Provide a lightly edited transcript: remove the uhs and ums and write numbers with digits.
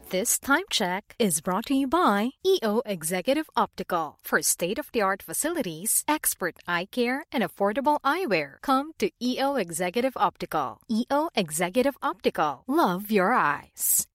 This time check is brought to you by EO Executive Optical. For state-of-the-art facilities, expert eye care, and affordable eyewear, come to EO Executive Optical. EO Executive Optical. Love your eyes.